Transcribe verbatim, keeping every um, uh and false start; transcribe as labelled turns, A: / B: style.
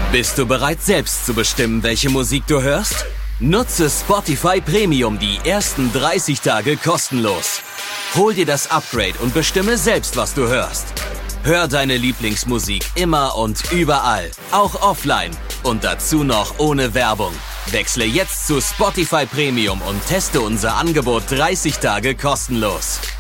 A: Bist du bereit, selbst zu bestimmen, welche Musik du hörst? Nutze Spotify Premium die ersten dreißig Tage kostenlos. Hol dir das Upgrade und bestimme selbst, was du hörst. Hör deine Lieblingsmusik immer und überall, auch offline und dazu noch ohne Werbung. Wechsle jetzt zu Spotify Premium und teste unser Angebot dreißig Tage kostenlos.